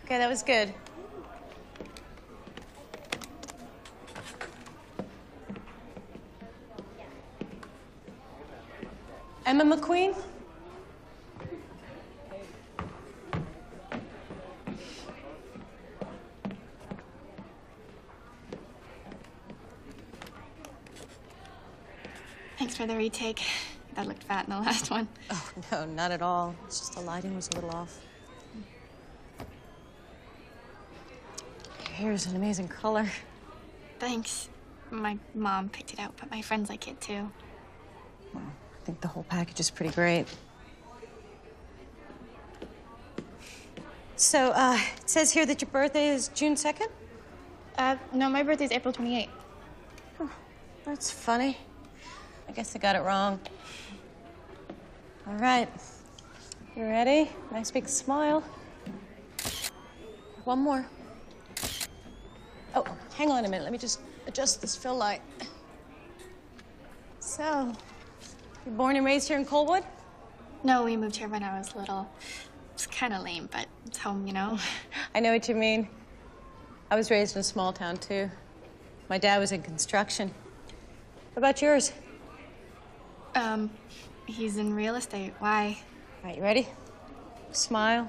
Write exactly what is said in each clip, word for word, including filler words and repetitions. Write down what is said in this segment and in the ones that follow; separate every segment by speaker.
Speaker 1: Okay, that was good. Emma McQueen?
Speaker 2: Thanks for the retake. That looked fat in the last one.
Speaker 1: Oh, no, not at all. It's just the lighting was a little off. Your hair is an amazing color.
Speaker 2: Thanks. My mom picked it out, but my friends like it too.
Speaker 1: Well, I think the whole package is pretty great. So, uh, it says here that your birthday is June second?
Speaker 2: Uh, no, my birthday's April twenty-eighth.
Speaker 1: Oh, that's funny. I guess I got it wrong. All right. You ready? Nice big smile. One more. Oh, hang on a minute. Let me just adjust this fill light. So, you're born and raised here in Coldwood?
Speaker 2: No, we moved here when I was little. It's kind of lame, but it's home, you know?
Speaker 1: I know what you mean. I was raised in a small town, too. My dad was in construction. What about yours?
Speaker 2: Um, he's in real estate. Why?
Speaker 1: All right, you ready? Smile.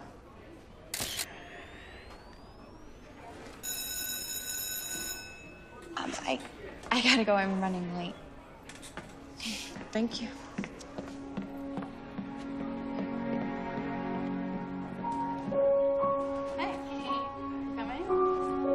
Speaker 2: Um, I, I gotta go. I'm running late.
Speaker 1: Thank you.